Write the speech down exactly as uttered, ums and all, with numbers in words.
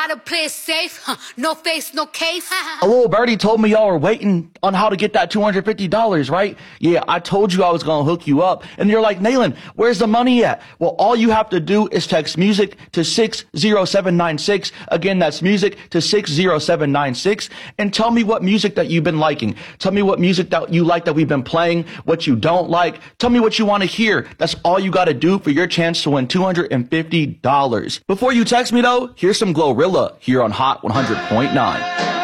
Gotta play it safe, huh? No face, no case. A little birdie told me y'all were waiting on how to get that two hundred fifty dollars, right? Yeah, I told you I was going to hook you up. And you're like, Nayland, where's the money at? Well, all you have to do is text music to six zero seven nine six. Again, that's music to six zero seven nine six. And tell me what music that you've been liking. Tell me what music that you like that we've been playing, what you don't like. Tell me what you want to hear. That's all you got to do for your chance to win two hundred fifty dollars. Before you text me though, here's some Glorilla here on Hot one hundred point nine.